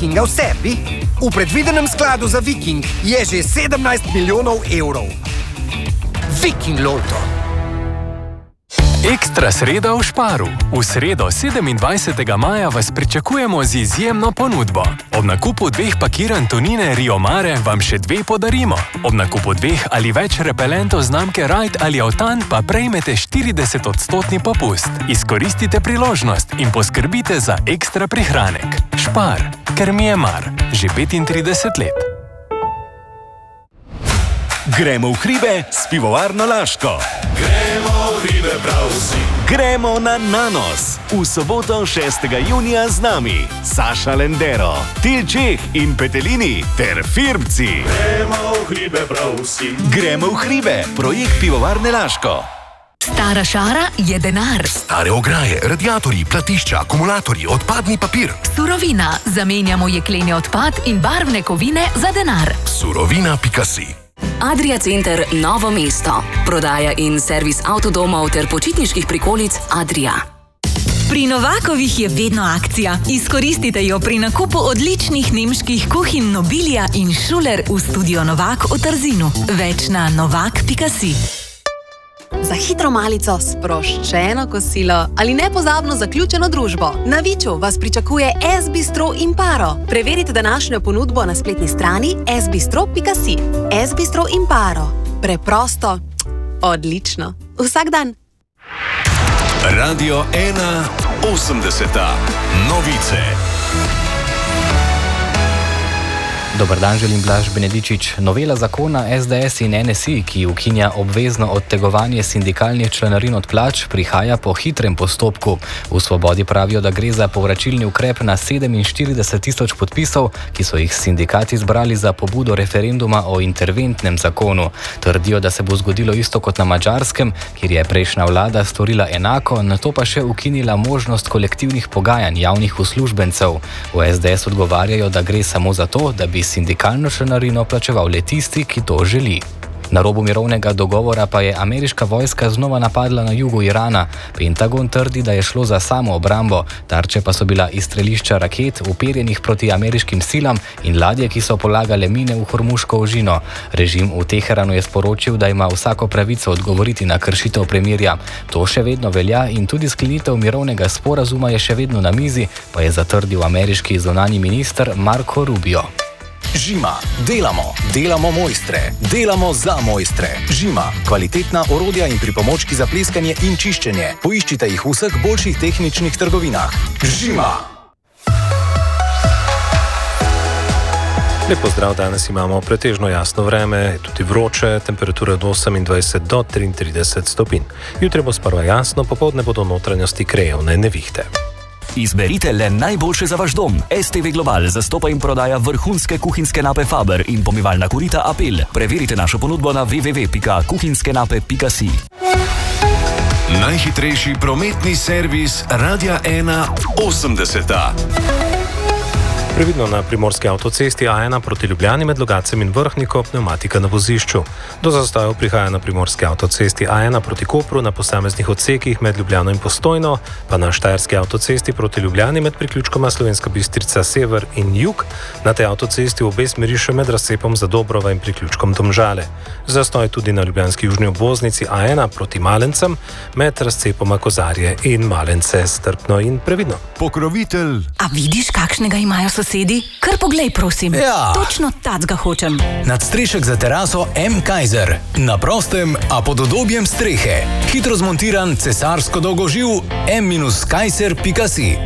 Vikinga v sebi? V predvidenem skladu za Viking je že 17 milijonov evrov. Viking Lotto. Ekstra sreda v Sparu. V sredo 27. maja vas pričakujemo z izjemno ponudbo. Ob nakupu 2 pakiranj tonine Rio Mare vam še 2 podarimo. Ob nakupu 2 ali več repelentov znamke Ride ali Autan pa prejmete 40% popust. Izkoristite priložnost in poskrbite za ekstra prihranek. Spar, ker mi je mar. Že 35 let. Gremo v hribe s pivovarno Laško. Gremo v hribe prav vsi. Gremo na Nanos. V soboto 6. junija z nami Saša Lendero, Tilčeh in Petelini ter Firbci. Gremo v hribe prav vsi. Gremo v hribe, projekt pivovarne Laško. Stara šara je denar. Stare ograje, radiatorji, platišča, akumulatorji, odpadni papir. Surovina. Zamenjamo jekleni odpad in barvne kovine za denar. Surovina.si. Adria Center Novo mesto. Prodaja in servis avtodomov ter počitniških prikolic Adria. Pri Novakovih je vedno akcija. Izkoristite jo pri nakupu odličnih nemških kuhinj Nobilia in Schuler v studio Novak v Trzinu. Več na novak.si. Za hitro malico, sproščeno kosilo ali nepozabno zaključeno družbo. Na Viču vas pričakuje S-Bistro Imparo. Preverite današnjo ponudbo na spletni strani sbistro.si. S-Bistro Imparo. Preprosto, odlično. Vsak dan. Radio 1 80. Novice. Dober dan, želim Blaž Benedičič. Novela zakona SDS in NSI, ki ukinja obvezno odtegovanje sindikalnih članarin od plač, prihaja po hitrem postopku. V Svobodi pravijo, da gre za povračilni ukrep na 47 tisoč podpisov, ki so jih sindikati zbrali za pobudo referenduma o interventnem zakonu. Trdijo, da se bo zgodilo isto kot na Madžarskem, kjer je prejšnja vlada storila enako, nato pa še ukinila možnost kolektivnih pogajanj javnih uslužbencev. V SDS odgovarjajo, da gre samo za to, da bi sindikalno članarino plačeval le tisti, ki to želi. Na robu mirovnega dogovora pa je ameriška vojska znova napadla na jugu Irana. Pentagon trdi, da je šlo za samoobrambo, tarče pa so bila izstrelišča raket uperjenih proti ameriškim silam in ladje, ki so polagale mine v Hormuško ožino. Režim v Teheranu je sporočil, da ima vsako pravico odgovoriti na kršitev premirja. To še vedno velja in tudi sklenitev mirovnega sporazuma je še vedno na mizi, pa je zatrdil ameriški zunanji minister Marco Rubio. Žima. Delamo mojstre. Delamo za mojstre. Žima. Kvalitetna orodja in pripomočki za pleskanje in čiščenje. Poiščite jih v vseh boljših tehničnih trgovinah. Žima. Lep pozdrav, danes imamo pretežno jasno vreme, tudi vroče, temperature od 28 do 33 stopinj. Jutri bo sprva jasno, popoldne bodo notranjosti krajevne nevihte. Izberite le najboljše za vaš dom. STV Global zastopa in prodaja vrhunske kuhinjske nape Faber in pomivalna korita Apel. Preverite našo ponudbo na www.kuhinjskenape.si. Najhitrejši prometni servis Radia 1 80. Previdno na primorski avtocesti A1 proti Ljubljani med Logatcem in Vrhniko, pneumatika na vozišču. Do zastojev prihaja na primorski avtocesti A1 proti Kopru na posameznih odsekih med Ljubljano in Postojno, pa na štajerski avtocesti proti Ljubljani med priključkoma Slovenska Bistrica sever in jug, na tej avtocesti v obe smeri še med razcepom Zadobrova in priključkom Domžale. Zastoj tudi na ljubljanski južni obvoznici A1 proti Malencem med razcepoma Kozarje in Malence, strpno in previdno. Pokrovitelj. A vidiš, kakšnega imajo sosedi? Kar poglej, prosim. Ja. Točno tacga hočem. Nadstrešek za teraso M. Kaiser. Na prostem, a pod udobjem strehe. Hitro zmontiran cesarsko dolgoživ M-kaiser.si.